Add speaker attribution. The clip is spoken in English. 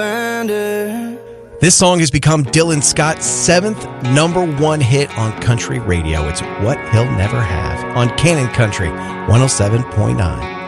Speaker 1: This song has become Dylan Scott's 7th #1 hit on country radio. It's What He'll Never Have on Cannon Country 107.9.